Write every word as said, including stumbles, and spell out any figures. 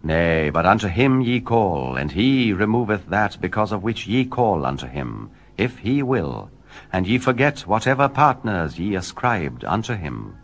Nay, but unto him ye call, and he removeth that because of which ye call unto him, if he will, and ye forget whatever partners ye ascribed unto him.